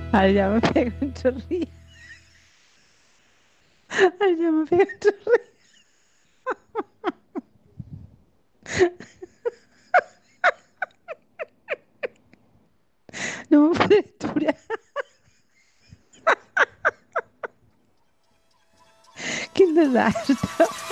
Ay, ya me pego un chorrillo. Ay, ya me pego un chorrillo. No me puedes durar. Qué desastre.